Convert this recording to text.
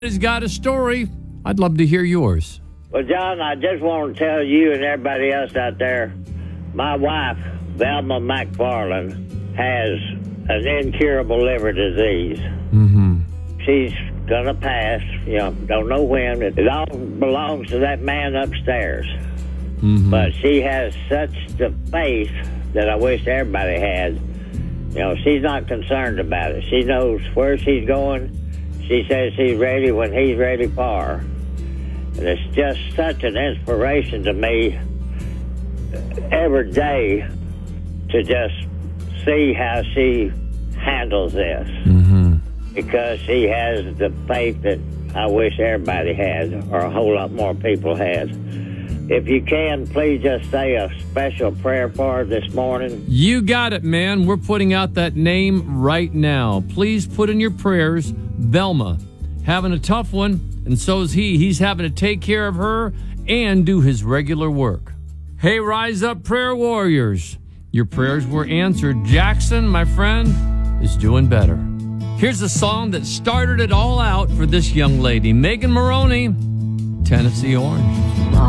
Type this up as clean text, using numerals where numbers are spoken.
Has got a story. I'd love to hear yours. Well, John, I just want to tell you and everybody else out there, my wife, Velma McFarland, has an incurable liver disease. She's going to pass, don't know when. It all belongs to that man upstairs. But she has such the faith that I wish everybody had. She's not concerned about it. She knows where she's going. She says she's ready when he's ready for her. And it's just such an inspiration to me every day to just see how she handles this. Because she has the faith that I wish everybody had, or a whole lot more people had. If you can, please just say a special prayer for her this morning. You got it, man. We're putting out that name right now. Please put in your prayers, Velma. Having a tough one, and so is he. He's having to take care of her and do his regular work. Hey, rise up, prayer warriors. Your prayers were answered. Jackson, my friend, is doing better. Here's a song that started it all out for this young lady, Megan Maroney, Tennessee Orange.